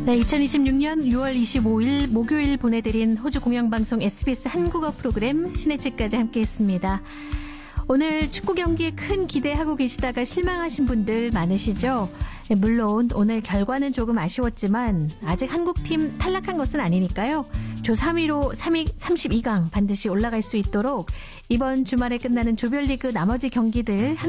네, 2026년 6월 25일 목요일 보내드린 호주 공영방송 SBS 한국어 프로그램 신의 책까지 함께했습니다. 오늘 축구 경기에 큰 기대하고 계시다가 실망하신 분들 많으시죠? 물론 오늘 결과는 조금 아쉬웠지만 아직 한국팀 탈락한 것은 아니니까요. 조 3위로 32강 반드시 올라갈 수 있도록 이번 주말에 끝나는 조별리그 나머지 경기들